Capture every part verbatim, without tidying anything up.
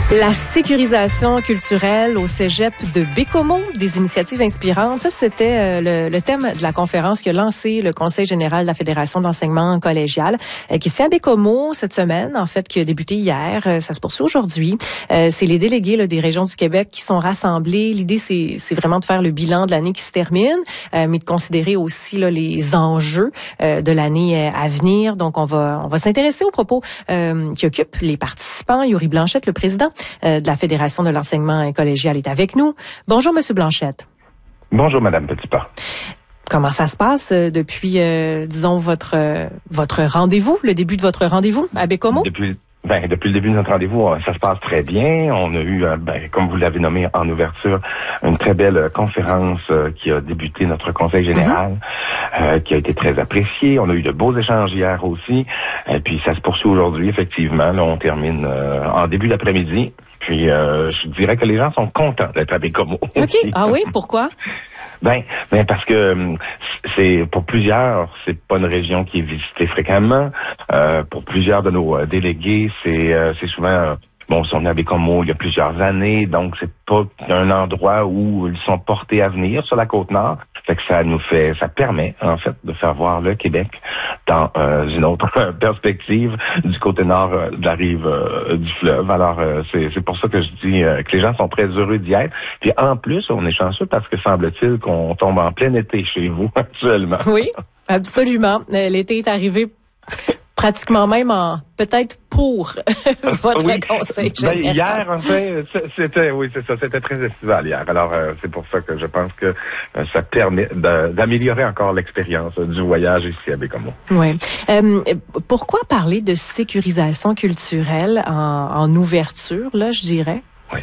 La sécurisation culturelle au cégep de Baie-Comeau, des initiatives inspirantes. Ça, c'était euh, le, le thème de la conférence qui a lancé le Conseil général de la Fédération de l'enseignement collégial, euh, qui se tient à Baie-Comeau cette semaine, en fait, qui a débuté hier. Euh, ça se poursuit aujourd'hui. Euh, c'est les délégués là, des régions du Québec qui sont rassemblés. L'idée, c'est, c'est vraiment de faire le bilan de l'année qui se termine, euh, mais de considérer aussi là, les enjeux euh, de l'année à venir. Donc, on va, on va s'intéresser aux propos euh, qui occupent les participants. Yuri Blanchette, le président de la Fédération de l'enseignement collégial, est avec nous. Bonjour, Monsieur Blanchette. Bonjour, Madame Petitpas. Comment ça se passe depuis, euh, disons, votre euh, votre rendez-vous, le début de votre rendez-vous à Baie-Comeau? Depuis, ben, depuis le début de notre rendez-vous, ça se passe très bien. On a eu, ben, comme vous l'avez nommé en ouverture, une très belle conférence euh, qui a débuté notre conseil général, mm-hmm. euh, qui a été très appréciée. On a eu de beaux échanges hier aussi. Et puis, ça se poursuit aujourd'hui, effectivement. Là, on termine euh, en début d'après-midi. Puis, euh, je dirais que les gens sont contents d'être à Baie-Comeau. OK. Ah oui? Pourquoi? Ben, ben parce que c'est pour plusieurs, c'est pas une région qui est visitée fréquemment. Euh, pour plusieurs de nos euh, délégués, c'est euh, c'est souvent euh, bon, ils sont venus à Baie-Comeau il y a plusieurs années, donc c'est pas un endroit où ils sont portés à venir sur la Côte-Nord. Fait que ça nous fait, ça permet en fait de faire voir le Québec dans euh, une autre perspective du côté nord euh, de la rive euh, du fleuve. Alors euh, c'est c'est pour ça que je dis euh, que les gens sont très heureux d'y être. Puis en plus, on est chanceux parce que semble-t-il qu'on tombe en plein été chez vous actuellement. Oui, absolument. L'été est arrivé pratiquement même en peut-être pour votre oui. conseil général. Ben, hier, en fait, c'était, oui, c'est ça, c'était très estival hier. Alors, euh, c'est pour ça que je pense que euh, ça permet de, d'améliorer encore l'expérience euh, du voyage ici à Baie-Comeau. Oui. Euh, pourquoi parler de sécurisation culturelle en, en ouverture, là, je dirais? Oui.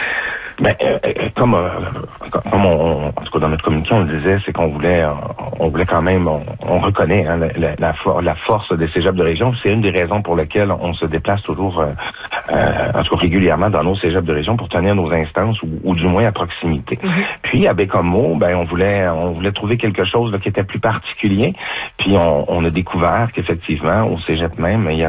Ben, euh, comme, euh, comme on, en tout cas dans notre communiqué, on le disait, c'est qu'on voulait, on voulait quand même, on, on reconnaît hein, la, la, la, for, la force des cégeps de région. C'est une des raisons pour lesquelles on se déplace toujours, euh, euh, en tout cas régulièrement dans nos cégeps de région pour tenir nos instances ou, ou du moins à proximité. Mm-hmm. Puis à Baie-Comeau, ben on voulait, on voulait trouver quelque chose là, qui était plus particulier. Puis on, on a découvert qu'effectivement au cégep même, il y a